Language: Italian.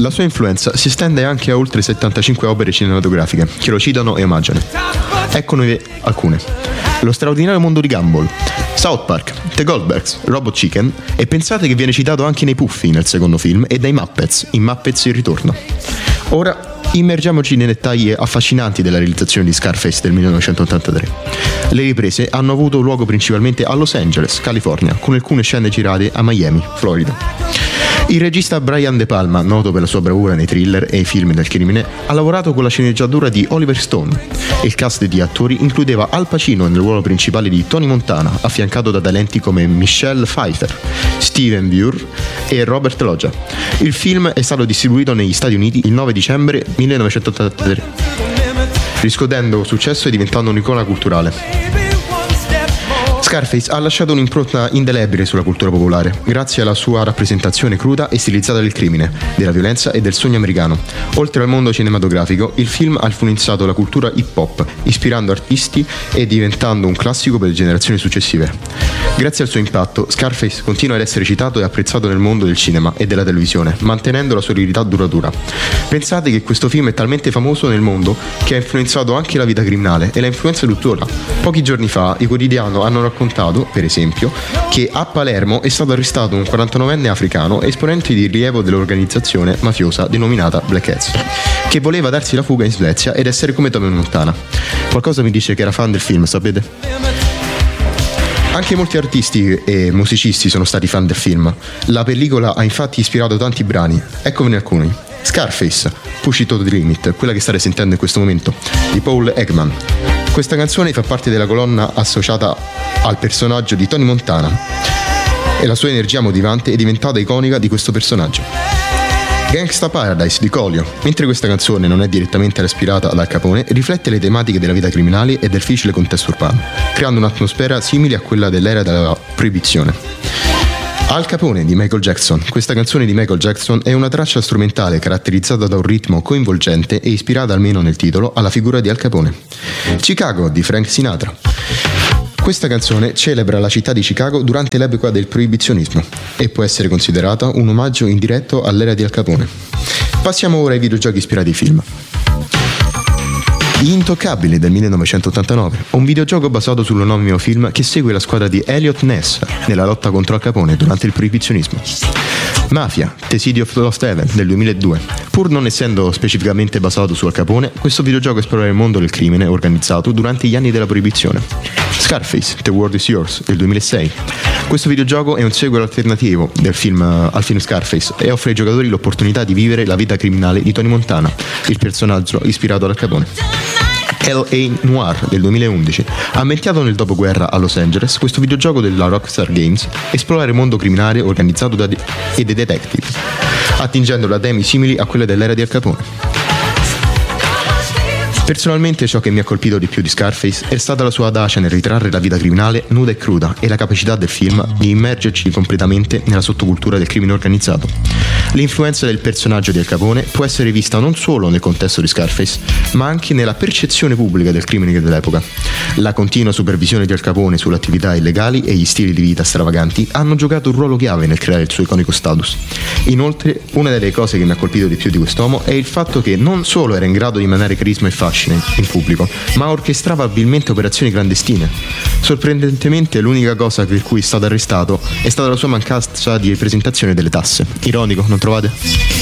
La sua influenza si estende anche a oltre 75 opere cinematografiche che lo citano e omaggiano. Eccone alcune: Lo straordinario mondo di Gumball, South Park, The Goldbergs, Robot Chicken, e pensate che viene citato anche nei Puffi nel secondo film e dai Muppets, in Muppets il ritorno. Ora immergiamoci nei dettagli affascinanti della realizzazione di Scarface del 1983. Le riprese hanno avuto luogo principalmente a Los Angeles, California, con alcune scene girate a Miami, Florida. Il regista Brian De Palma, noto per la sua bravura nei thriller e i film del crimine, ha lavorato con la sceneggiatura di Oliver Stone. Il cast di attori includeva Al Pacino nel ruolo principale di Tony Montana, affiancato da talenti come Michelle Pfeiffer, Steven Burr e Robert Loggia. Il film è stato distribuito negli Stati Uniti il 9 dicembre 1983, riscuotendo successo e diventando un'icona culturale. Scarface ha lasciato un'impronta indelebile sulla cultura popolare, grazie alla sua rappresentazione cruda e stilizzata del crimine, della violenza e del sogno americano. Oltre al mondo cinematografico, il film ha influenzato la cultura hip hop, ispirando artisti e diventando un classico per le generazioni successive. Grazie al suo impatto, Scarface continua ad essere citato e apprezzato nel mondo del cinema e della televisione, mantenendo la sua eredità duratura. Pensate che questo film è talmente famoso nel mondo che ha influenzato anche la vita criminale e la influenza tuttora. Pochi giorni fa i quotidiani hanno raccontato, per esempio, che a Palermo è stato arrestato un 49enne africano esponente di rilievo dell'organizzazione mafiosa denominata Black Hats, che voleva darsi la fuga in Svezia ed essere come Tony Montana. Qualcosa mi dice che era fan del film, sapete? Anche molti artisti e musicisti sono stati fan del film. La pellicola ha infatti ispirato tanti brani. Eccovene alcuni: Scarface, Push It to the Limit, quella che state sentendo in questo momento, di Paul Ekman. Questa canzone fa parte della colonna associata al personaggio di Tony Montana e la sua energia motivante è diventata iconica di questo personaggio. Gangsta Paradise di Coolio. Mentre questa canzone non è direttamente ispirata ad Al Capone, riflette le tematiche della vita criminale e del difficile contesto urbano, creando un'atmosfera simile a quella dell'era della proibizione. Al Capone di Michael Jackson. Questa canzone di Michael Jackson è una traccia strumentale caratterizzata da un ritmo coinvolgente e ispirata, almeno nel titolo, alla figura di Al Capone. Chicago di Frank Sinatra. Questa canzone celebra la città di Chicago durante l'epoca del proibizionismo e può essere considerata un omaggio indiretto all'era di Al Capone. Passiamo ora ai videogiochi ispirati ai film. Gli Intoccabili del 1989, un videogioco basato sull'omonimo film che segue la squadra di Elliot Ness nella lotta contro Al Capone durante il proibizionismo. Mafia, The City of Lost Heaven del 2002. Pur non essendo specificamente basato su Al Capone, questo videogioco esplora il mondo del crimine organizzato durante gli anni della proibizione. Scarface, The World is Yours del 2006. Questo videogioco è un seguito alternativo al film Scarface e offre ai giocatori l'opportunità di vivere la vita criminale di Tony Montana, il personaggio ispirato ad Al Capone. L.A. Noire del 2011. Ambientato nel dopoguerra a Los Angeles, questo videogioco della Rockstar Games esplora il mondo criminale organizzato e dei detective, attingendo da temi simili a quelle dell'era di Al Capone. Personalmente ciò che mi ha colpito di più di Scarface è stata la sua audacia nel ritrarre la vita criminale nuda e cruda e la capacità del film di immergerci completamente nella sottocultura del crimine organizzato. L'influenza del personaggio di Al Capone può essere vista non solo nel contesto di Scarface, ma anche nella percezione pubblica del crimine dell'epoca. La continua supervisione di Al Capone sulle attività illegali e gli stili di vita stravaganti hanno giocato un ruolo chiave nel creare il suo iconico status. Inoltre, una delle cose che mi ha colpito di più di quest'uomo è il fatto che non solo era in grado di emanare carisma e fascino in pubblico, ma orchestrava abilmente operazioni clandestine. Sorprendentemente, l'unica cosa per cui è stato arrestato è stata la sua mancanza di presentazione delle tasse. Ironico, non trovate?